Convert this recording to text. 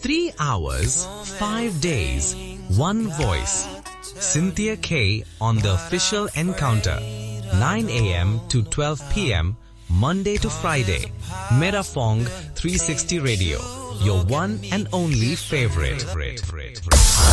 3 hours, 5 days, one voice. Cynthia K on the official Encounter. 9 a.m. to 12 p.m. Monday to Friday. Merafong 360 Radio. Your one and only favorite.